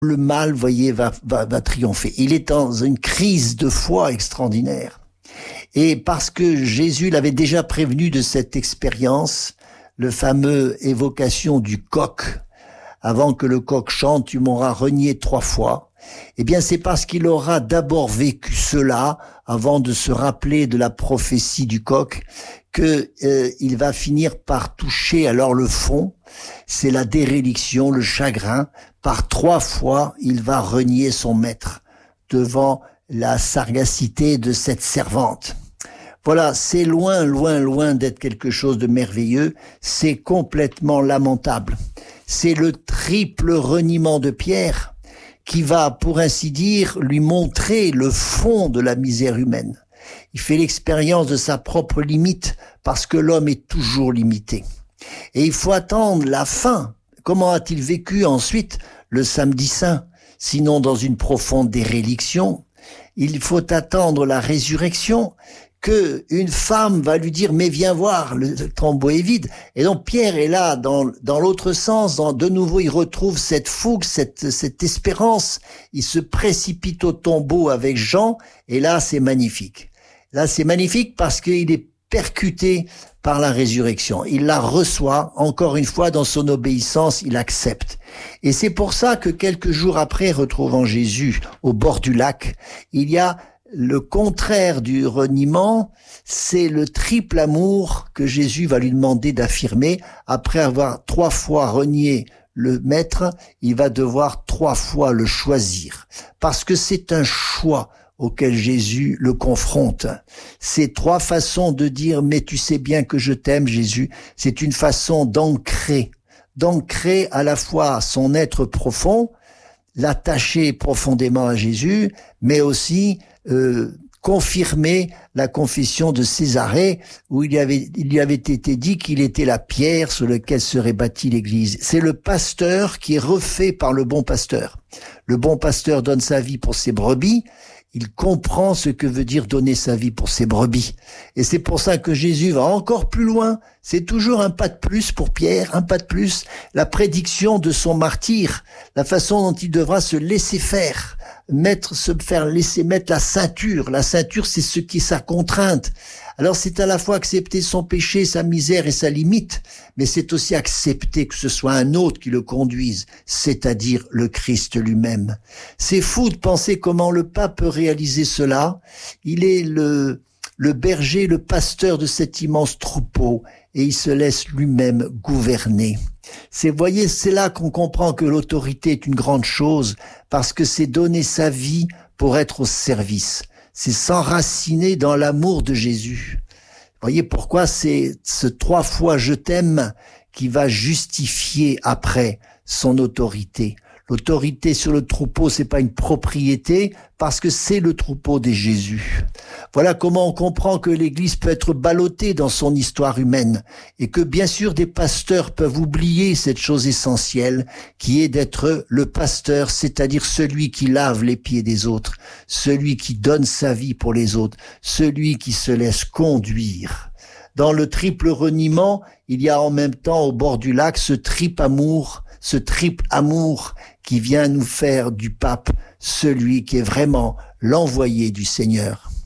le mal, voyez, va triompher. Il est dans une crise de foi extraordinaire. Et parce que Jésus l'avait déjà prévenu de cette expérience, le fameux évocation du coq, avant que le coq chante, tu m'auras renié 3 fois. Eh bien, c'est parce qu'il aura d'abord vécu cela, avant de se rappeler de la prophétie du coq, que il va finir par toucher alors le fond. C'est la déréliction, le chagrin. Par 3 fois, il va renier son maître devant la sagacité de cette servante. Voilà, c'est loin, loin, loin d'être quelque chose de merveilleux. C'est complètement lamentable. C'est le triple reniement de Pierre qui va, pour ainsi dire, lui montrer le fond de la misère humaine. Il fait l'expérience de sa propre limite parce que l'homme est toujours limité. Et il faut attendre la fin. Comment a-t-il vécu ensuite le samedi saint? Sinon dans une profonde déréliction. Il faut attendre la résurrection, que une femme va lui dire, mais viens voir, le tombeau est vide. Et donc Pierre est là dans l'autre sens, de nouveau il retrouve cette fougue, cette espérance. Il se précipite au tombeau avec Jean, et là c'est magnifique. Là c'est magnifique parce qu'il est percuté par la résurrection. Il la reçoit, encore une fois, dans son obéissance, il accepte. Et c'est pour ça que quelques jours après, retrouvant Jésus au bord du lac, il y a le contraire du reniement, c'est le triple amour que Jésus va lui demander d'affirmer. Après avoir 3 fois renié le maître, il va devoir 3 fois le choisir. Parce que c'est un choix auquel Jésus le confronte. Ces 3 façons de dire « mais tu sais bien que je t'aime, Jésus », c'est une façon d'ancrer à la fois son être profond, l'attacher profondément à Jésus, mais aussi confirmer la confession de Césarée où il lui avait été dit qu'il était la pierre sur laquelle serait bâtie l'Église. C'est le pasteur qui est refait par le bon pasteur. Le bon pasteur donne sa vie pour ses brebis. Il comprend ce que veut dire donner sa vie pour ses brebis. Et c'est pour ça que Jésus va encore plus loin. C'est toujours un pas de plus pour Pierre, un pas de plus. La prédiction de son martyr, la façon dont il devra se laisser faire, laisser mettre la ceinture. La ceinture, c'est ce qui est sa contrainte. Alors c'est à la fois accepter son péché, sa misère et sa limite, mais c'est aussi accepter que ce soit un autre qui le conduise, c'est-à-dire le Christ lui-même. C'est fou de penser comment le pape peut réaliser cela. Il est le berger, le pasteur de cet immense troupeau, et il se laisse lui-même gouverner. Voyez, c'est là qu'on comprend que l'autorité est une grande chose, parce que c'est donner sa vie pour être au service. C'est s'enraciner dans l'amour de Jésus. Voyez pourquoi c'est ce 3 fois je t'aime qui va justifier après son autorité. L'autorité sur le troupeau, c'est pas une propriété parce que c'est le troupeau de Jésus. Voilà comment on comprend que l'Église peut être ballottée dans son histoire humaine et que bien sûr des pasteurs peuvent oublier cette chose essentielle qui est d'être le pasteur, c'est-à-dire celui qui lave les pieds des autres, celui qui donne sa vie pour les autres, celui qui se laisse conduire. Dans le triple reniement, il y a en même temps au bord du lac ce triple amour qui vient nous faire du pape celui qui est vraiment l'envoyé du Seigneur.